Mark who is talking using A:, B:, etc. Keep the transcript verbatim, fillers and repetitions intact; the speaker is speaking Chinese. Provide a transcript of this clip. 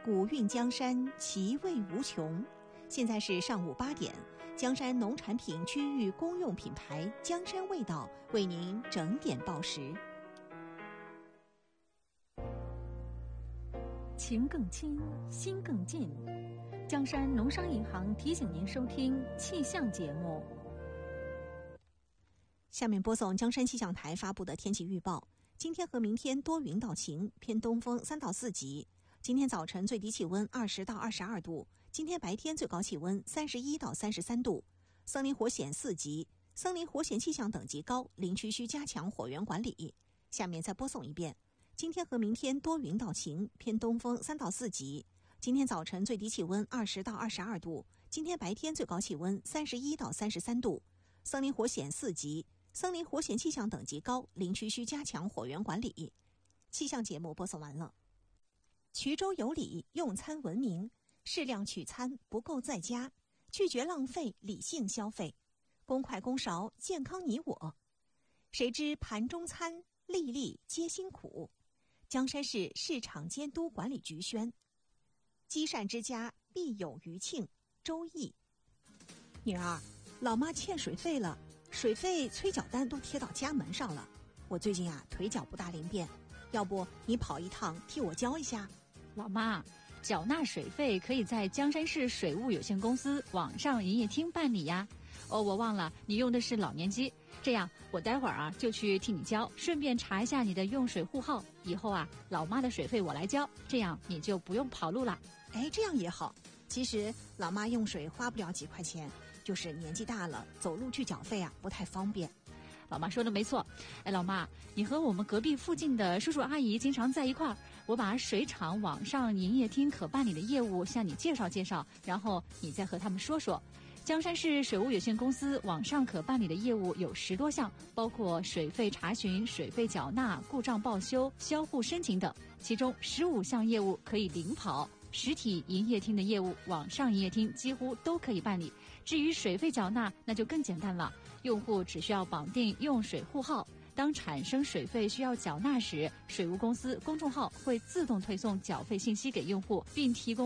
A: 古韵江山，其味无穷。现在是上午八点，江山农产品区域公用品牌江山味道为您整点报时。
B: 情更亲，心更近。江山农商银行提醒您收听气象节目。
A: 下面播送江山气象台发布的天气预报。今天和明天多云到晴，偏东风三到四级。今天早晨最低气温二十到二十二度，今天白天最高气温三十一到三十三度。森林火险四级，森林火险气象等级高，林区需加强火源管理。下面再播送一遍。今天和明天多云到晴，偏东风三到四级。今天早晨最低气温二十到二十二度，今天白天最高气温三十一到三十三度。森林火险四级，森林火险气象等级高，林区需加强火源管理。气象节目播送完了。衢州有礼，用餐文明，适量取餐，不够在家，拒绝浪费，理性消费，公筷公勺，健康你我。谁知盘中餐，粒粒皆辛苦。江山市市场监督管理局宣。积善之家必有余庆。周易。女儿，老妈欠水费了，水费催缴单都贴到家门上了。我最近啊腿脚不大灵便，要不你跑一趟替我交一下？
B: 老妈，缴纳水费可以在江山市水务有限公司网上营业厅办理呀。哦，我忘了你用的是老年机，这样我待会儿啊就去替你交，顺便查一下你的用水户号。以后啊，老妈的水费我来交，这样你就不用跑路了。
A: 哎，这样也好。其实老妈用水花不了几块钱，就是年纪大了，走路去缴费啊不太方便。
B: 老妈说的没错。哎，老妈，你和我们隔壁附近的叔叔阿姨经常在一块儿，我把水厂网上营业厅可办理的业务向你介绍介绍，然后你再和他们说说。江山市水务有限公司网上可办理的业务有十多项，包括水费查询、水费缴纳、故障报修、销户申请等，其中十五项业务可以零跑。实体营业厅的业务，网上营业厅几乎都可以办理。至于水费缴纳，那就更简单了，用户只需要绑定用水户号，当产生水费需要缴纳时，水务公司公众号会自动推送缴费信息给用户，并提供